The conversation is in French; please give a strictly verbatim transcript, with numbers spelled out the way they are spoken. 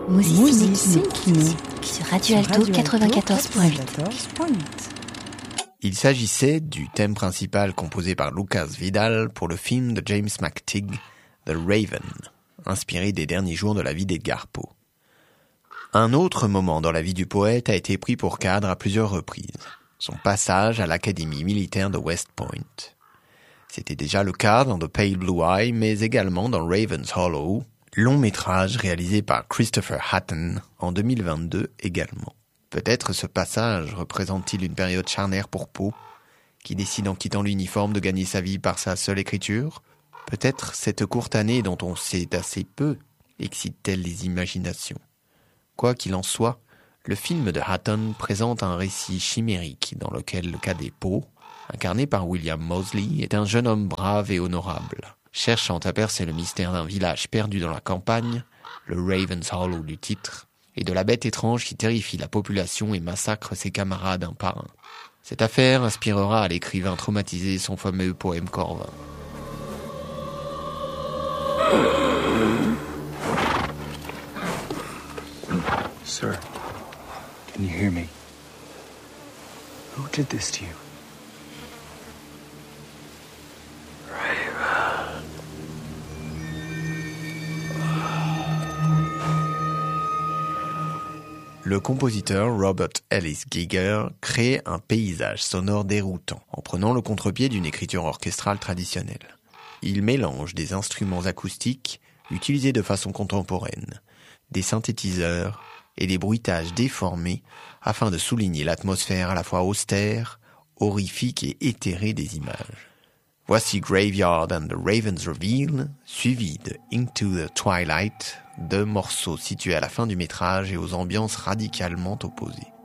Musique Kino sur Radio Alto quatre-vingt-quatorze point huit. Il s'agissait du thème principal composé par Lucas Vidal pour le film de James McTighe, The Raven, inspiré des derniers jours de la vie d'Edgar Poe. Un autre moment dans la vie du poète a été pris pour cadre à plusieurs reprises, son passage à l'Académie militaire de West Point. C'était déjà le cas dans The Pale Blue Eye, mais également dans Raven's Hollow, long métrage réalisé par Christopher Hatton en deux mille vingt-deux également. Peut-être ce passage représente-t-il une période charnière pour Poe, qui décide en quittant l'uniforme de gagner sa vie par sa seule écriture. Peut-être cette courte année dont on sait assez peu excite-t-elle les imaginations. Quoi qu'il en soit, le film de Hatton présente un récit chimérique dans lequel le cadet Poe, incarné par William Moseley, est un jeune homme brave et honorable, cherchant à percer le mystère d'un village perdu dans la campagne, le Raven's Hollow du titre, et de la bête étrange qui terrifie la population et massacre ses camarades un par un. Cette affaire inspirera à l'écrivain traumatisé son fameux poème Corvin. Sir, can you hear me? Who did this to you? Raven. Le compositeur Robert Ellis Giger crée un paysage sonore déroutant en prenant le contre-pied d'une écriture orchestrale traditionnelle. Il mélange des instruments acoustiques utilisés de façon contemporaine, des synthétiseurs et des bruitages déformés afin de souligner l'atmosphère à la fois austère, horrifique et éthérée des images. Voici Graveyard and the Raven's Reveal, suivi de Into the Twilight, deux morceaux situés à la fin du métrage et aux ambiances radicalement opposées.